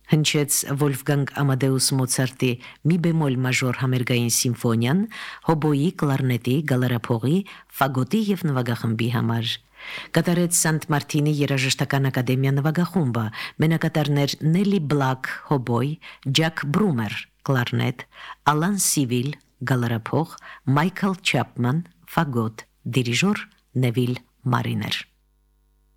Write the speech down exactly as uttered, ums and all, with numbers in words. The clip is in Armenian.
հնչեց Վոլֆգանգ Ամադեուս Մոցարտի մի բեմոլ մաժոր համերգային սիմֆոնիան հոբոյի, կլարնետի, գալարափողի, ֆագոտի եւ նվագախմբի համար։ Կատարեց Սանտ Մարտինի երաժշտական ակադեմիա նվագախումբը, մենակատարներ Նելի Բլակ հոբոյ, Ջակ Բրումեր կլարնետ, Ալան Սիվիլ գալարափող, Մայքլ Չապման ֆագոտ, դիրիժոր Նևիլ Մարիներ։